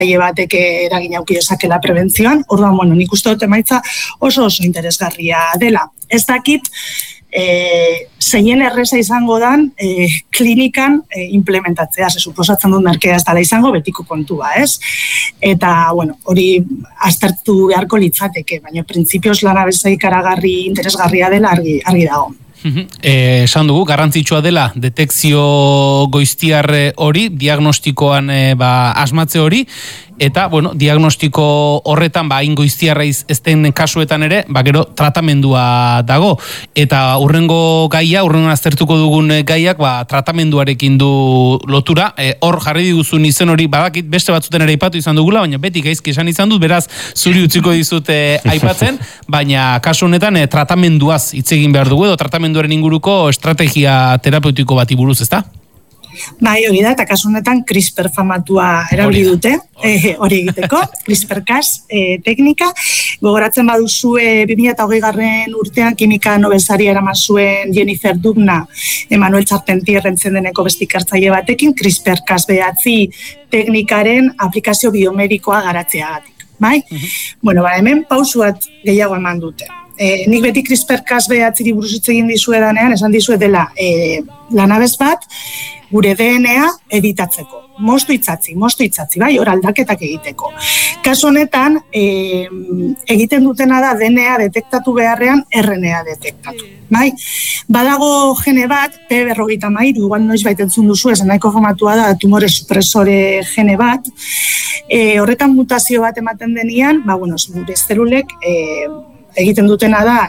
batek eragin auki dezakela prebentzioan, orduan, bueno, nik uste dut emaitza oso interesgarria dela. Ez dakit, zeinen erreza izango dan klinikan implementatzea, suposatzen dut merkea ez dela izango betiko kontua, ez? Eta, bueno, hori aztertu beharko litzateke, baina printzipioz lanabesa ikaragarri interesgarria dela argi dago. Esan dugu, garrantzitsua dela detekzio goiztiar hori, diagnostikoan asmatze hori, eta, bueno, diagnostiko horretan, hain goiztiarra ez den kasuetan ere, gero tratamendua dago. Eta urrengo aztertuko dugun gaiak, tratamenduarekin du lotura. Hor jarri diguzun izen hori, badakit beste batzuten ere aipatu izan dugula, baina beti gaizki esan izan dut, beraz, zuri utziko dizut aipatzen, baina kasu honetan tratamenduaz hitz egin behar dugu, edo tratamenduaren inguruko estrategia terapeutiko bati buruz, ezta? Bai, hori da, eta kasu honetan CRISPR famatua erabili dute, hori egiteko, CRISPR-Cas teknika. Gogoratzen baduzue 2020 urtean kimika Nobel saria eraman zuen Jennifer Doudna, Emmanuel Charpentier rentzendeneko beste ikertzaile batekin, CRISPR-Cas teknikaren aplikazio biomedikoa garatzeagatik. Bai? Bueno, hemen pausu bat gehiago eman dute. Nik beti CRISPR-Cas buruz hitz egin dizuedanean, esan dizuet dela lanabes bat, gure DNA editatzeko. Moztu itzatzi, bai, hor aldaketak egiteko. Kasu honetan, egiten dutena da DNA detektatu beharrean RNA detektatu. Bai? Badago gene bat, P53, igual noiz baitentzun duzu, esan nahiko formatua da, tumore supresore gene bat, horretan mutazio bat ematen denian, gure zelulek egiten dutena da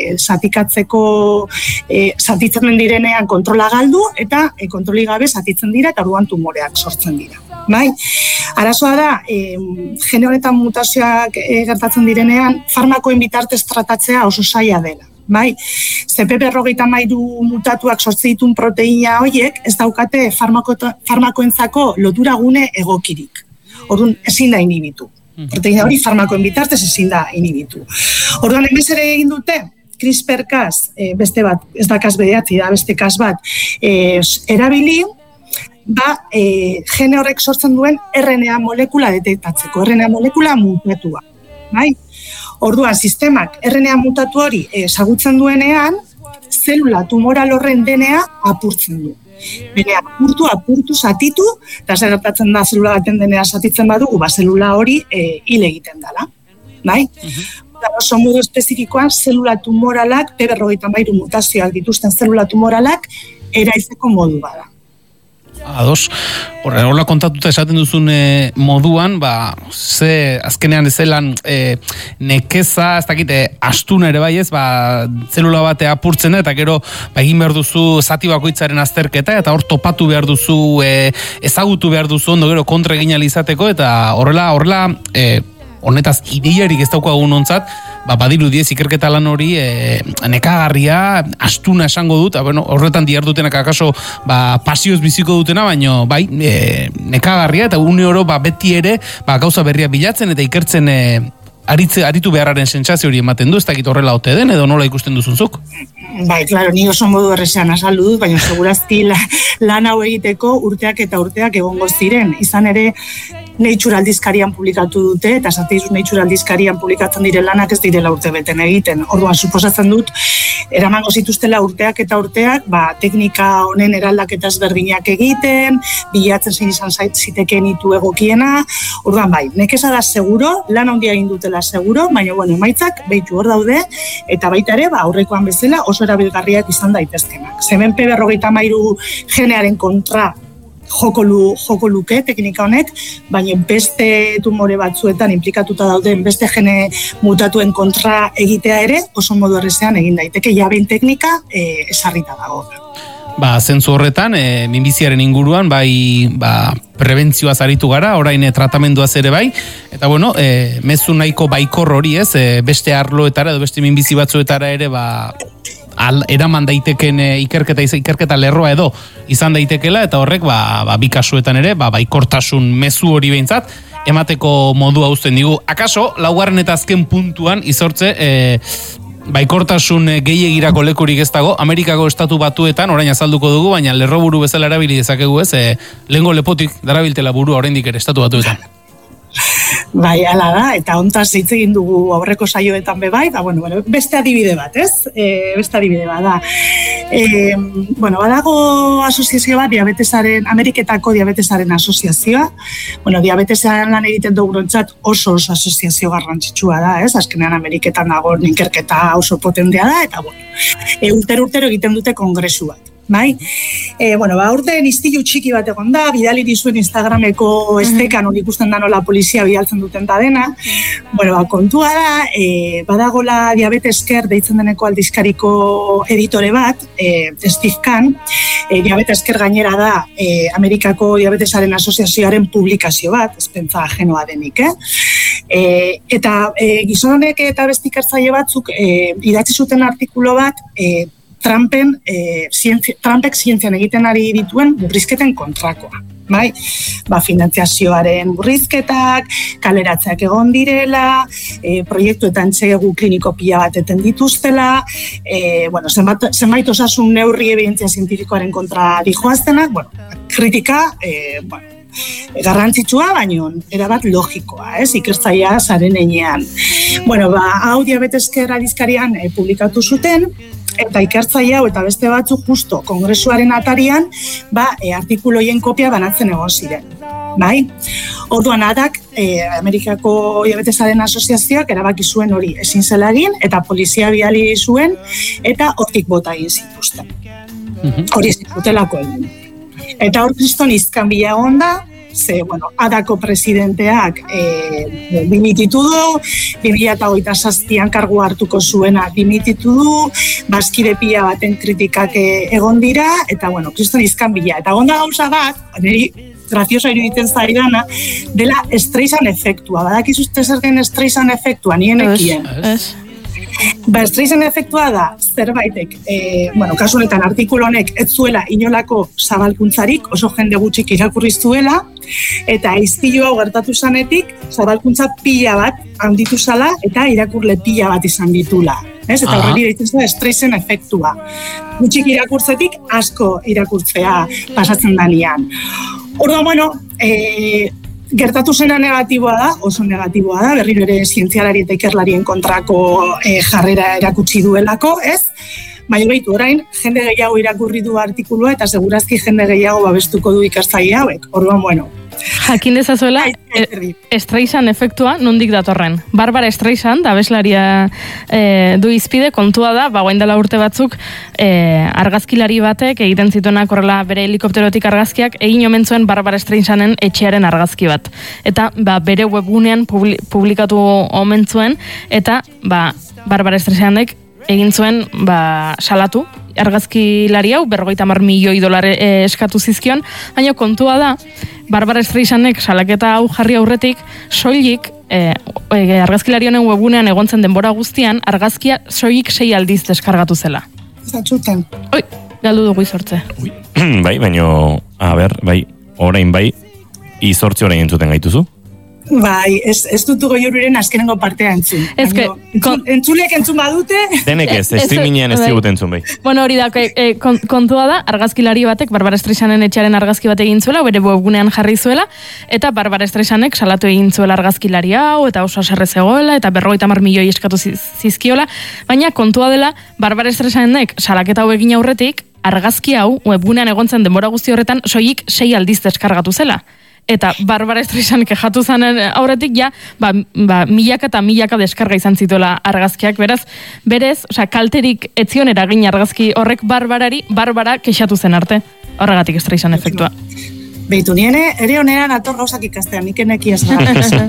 zatitzen direnean kontrola galdu eta kontroli gabe zatitzen dira eta orduan tumoreak sortzen dira. Bai? Arazoa da, gene honetan mutazioak gertatzen direnean, farmakoen bitartez tratatzea oso zaila dela. Bai, CP53 mutatuak sortzen ditun proteina horiek ez daukate farmakoentzako lotura gune egokirik. Orduan ezin da inhibitu. Proteina hori farmakoen bitartez ezin da inhibitu. Orduan hemen ere egin dute CRISPR-Cas, beste bat, ez da Cas bederatzi da, beste Cas bat, erabili, gene horrek sortzen duen RNA molekula detektatzeko, RNA molekula mutatua. Bai? Orduan, sistemak RNA mutatu hori ezagutzen duenean, zelula tumoral horren DNA apurtzen du. Bene, apurtu, zatitu, eta zer gertatzen da zelula baten DNA zatitzen badugu, zelula hori hil egiten dela. Bai? Oso modu espezifikoan, zelula tumoralak, P53 mutazioak dituzten zelula tumoralak, eraizeko modu bada. Ados, horrela kontatuta esaten duzun moduan, azkenean ezelan nekeza, ez dakit, astuna ere bai ez, zelula bate apurtzen eta gero egin behar duzu zati bakoitzaren azterketa eta hor topatu behar duzu, ezagutu behar duzu ondo gero kontra egin alizateko eta horrela, honetaz ideiarik ez daukagun ontzat, badirudiez ikerketa lan hori nekagarria, astuna esango dut, horretan dihardutenak akaso pasioz biziko dutena, baina nekagarria eta une oro beti ere gauza berria bilatzen eta ikertzen aritu beharraren sentsazio hori ematen du, ez dakit horrela ote den edo nola ikusten duzunzuk? Bai, klaro, ni oso modu errezean azaldu dut, baina segurazki lan hau egiteko urteak eta urteak egongo ziren. Izan ere, Nature aldizkarian publikatu dute, eta esateizu Nature aldizkarian publikatzen diren lanak ez direla urtebeten egiten. Orduan, suposatzen dut, eramango zituztela urteak eta urteak, teknika honen eraldaketa ezberdinak egiten, bilatzen zein izan zitekeen itu egokiena. Orduan, bai, nekeza da seguro, lan handia egin dutela seguro, baina, emaitzak behitu hor daude, eta baita ere, aurrekoan bezala oso erabilgarriak izan daitezkenak. Hemen P53 genearen kontra joko luke teknika honek, baina beste tumore batzuetan implikatuta dauden beste gene mutatuen kontra egitea ere oso modu errezean egin daiteke, jabein teknika esarrita dago. Zentzu horretan, minbiziaren inguruan, prebentzioaz aritu gara, orain tratamenduaz ere bai, eta mezu nahiko baikor hori ez, beste arloetara edo beste minbizi batzuetara ere, eraman daiteken ikerketa lerroa edo izan daitekela, eta horrek bi kasuetan ere, baikortasun mezu hori behintzat, emateko modua uzten digu. Akaso, laugarren eta azken puntuan izortze, baikortasun gehiegirako lekurik ez dago, Amerikako estatu batuetan, orain azalduko dugu, baina lerroburu bezala erabili dezakegu ez, lehengo lepotik darabiltela burua oraindik ere estatu batuetan. Bai, ala da, eta hontaz hitz egin dugu aurreko saioetan bai, da, bueno, beste adibide bat, ez? Beste adibide bat da. Badago asoziazio bat, Ameriketako diabetesaren asoziazioa. Diabetesaren lan egiten dugurontzat oso asoziazio garrantzitsua da, ez? Azkenean Ameriketan dago ikerketa oso potentea da, eta, urtero egiten dute kongresu bat. Bai? Urten istilu txiki bat egon da, bidali dizuen Instagrameko estekan hori ikusten da nola polizia bialtzen duten da dena. Kontua da, badagola diabetesker deitzen deneko aldizkariko editore bat, Steve Kahn, diabetesker gainera da Amerikako diabetesaren asoziazioaren publikazio bat, ez pentsa ajenoa denik, eta gizonek eta beste ikertzaile batzuk idatzi zuten artikulu bat, Trumpek zientzian egiten ari dituen murrizketen kontrakoa. Finantziazioaren murrizketak, kaleratzeak egon direla, proiektuetan txegu kliniko pila bat eten dituztela, zenbait osasun neurri ebidentzia zientifikoaren kontra dijoaztenak, kritika, garrantzitsua, baina erabat logikoa, ikertzailea zaren enean. Hau diabetesker aldizkarian publikatu zuten, eta ikertzaile hau eta beste batzuk justo kongresuaren atarian, artikuloien kopia banatzen egon ziren. Orduan adak, Amerikako diabetesaren asoziazioak erabaki zuen hori ezin zela egin, eta polizia bidali zuen, eta hortik bota egin zituzten. Hori zitutelako egin. Eta hor kriston izkanbila egon da, adako presidenteak dimititu du, 2027an kargu hartuko zuena dimititu du, bazkide pila baten kritikak egon dira, eta kriston izkanbila. Eta onda gauza bat, niri grazioso iruditzen zaidana, dela Streisand efektua. Badakizuzte zer den Streisand efektua, nien ekien. Streisand efektua da, zerbaitek, kasu honetan artikulu honek ez zuela inolako zabalkuntzarik, oso jende gutxik irakurri zuela, eta istilu hau gertatu zanetik, zabalkuntza pila bat handitu zala, eta irakurle pila bat izan ditula. Eta horreli deitzen da Streisand efektua. Gutxik irakurtzetik, asko irakurtzea pasatzen danean. Orduan, gertatu zena negatiboa da, oso negatiboa da, berriro ere zientzialari eta ikerlarien kontrako jarrera erakutsi duelako, ez? Baina behitu, orain, jende gehiago irakurri du artikulua eta segurazki jende gehiago babestuko du ikertzaile hauek. Orduan, jakin dezazuela, Streisand efektua nondik datorren. Barbara Streisand, abeslaria du izpide, kontua da, guain dela urte batzuk, argazkilari batek egiten zituenak horrela bere helikopterotik argazkiak, egin omen zuen Barbara Streisanden etxearen argazki bat. Eta bere webgunean publikatu omen zuen, eta Barbara Streisandek egin zuen salatu argazkilari hau, $50 milioi eskatu zizkion, baina kontua da, Barbara Streisandek salaketa hau jarri aurretik, soilik argazkilari honen webgunean egontzen denbora guztian, argazkia soilik 6 aldiz deskargatu zela. Zatzuten. Galdu dugu izortze. Baina, orain izortze orain entzuten gaituzu? Ez dutu goiururen azkenengo partea entzun. Entzulek entzun badute? Denek ez, streamingean ez digut entzun bai. Hori da, kontua da, argazkilari batek Barbara Streisanden etxearen argazki bat egin zuela, bere webgunean jarri zuela, eta Barbara Streisandek salatu egin zuela argazkilari hau, eta oso haserre zegoela, eta $50 milioi eskatu zizkiola, baina kontua dela, Barbara Streisandek salaketa hau egin aurretik, argazki hau webgunean egontzen denbora guzti horretan, soilik 6 aldiz deskargatu zela. Eta Barbara Streisand kexatu zanen aurretik milaka eta milaka deskarga izan zituela argazkiak, berez, kalterik etzion eragin argazki horrek Barbara kexatu zen arte, horregatik Streisand efektua. Beitu, niene, ere honean ator gauzak ikastean, ikeneki ez da.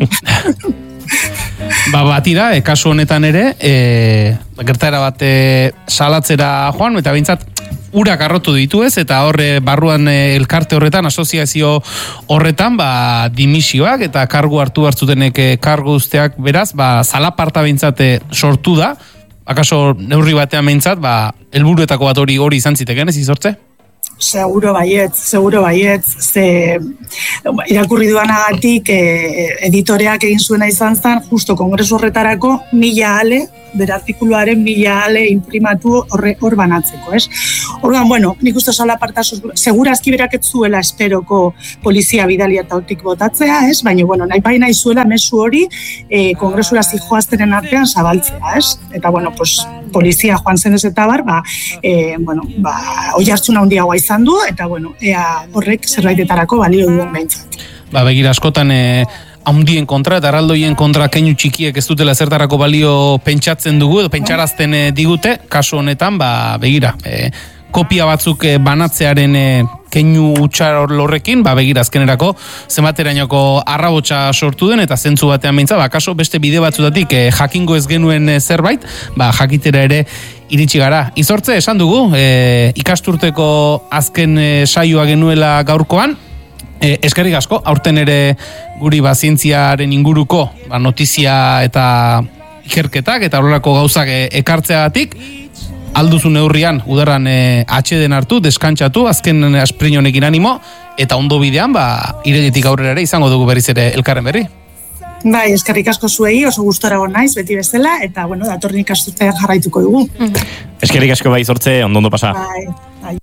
Batira, kasu honetan ere, gertaera bat salatzera joan, eta behintzat, urak arrotu ditu ez, eta horre barruan elkarte horretan, asoziazio horretan, dimisioak eta kargu hartu hartzutenek kargu usteak beraz, zalaparta behintzat sortu da, akaso neurri batean behintzat, helburuetako bat hori izan ziteken, ez izortze? Seguro baietz, ze irakurri duanagatik editoreak egin zuena izan zen, justo kongresu horretarako 1000 ale, bere artikuluaren 1000 ale imprimatu hor banatzeko, ez? Orduan, bueno, nik uste sola partasuz, segurazki berak ez zuela esperoko polizia bidalia eta hortik botatzea, ez? Baina, bueno, nahi zuela mezu hori kongresura zijoazteren artean zabaltzea, ez? Eta, bueno, pues, polizia joan zen ez eta bar, oihartzun handiagoa izan du, eta, bueno, ea horrek zerbaitetarako balio duen behintzat. Begira, askotan handien kontra eta erraldoien kontra keinu txikiek ez dutela zertarako balio pentsatzen dugu, edo pentsarazten digute, kasu honetan, begira, kopia batzuk banatzearen keinu utxar lorrekin, begira azkenerako zenbaterainoko arrabotsa sortu den, eta zentzu batean beintza, kaso beste bide batzutatik jakingo ez genuen zerbait, jakitera ere iritsi gara. Izortze, esan dugu, ikasturteko azken saioa genuela gaurkoan, eskerrik asko, aurten ere guri zientziaren inguruko notizia eta ikerketak eta horrelako gauzak ekartzeagatik, alduzu neurrian udarran atxeden hartu, deskantsatu, azken asprin honekin animo, eta ondo bidean, irailetik aurrera ere izango dugu berriz ere elkarren berri. Bai, eskerrik asko zuei, oso gustora naiz, beti bezala, eta, bueno, datorren ikasturtean jarraituko dugu. Eskerrik asko bai, Izortze, ondo pasa. Bai.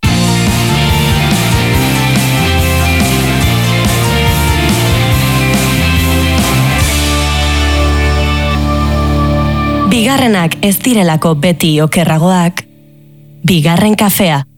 Bigarrenak ez direlako beti okerragoak, bigarren kafea.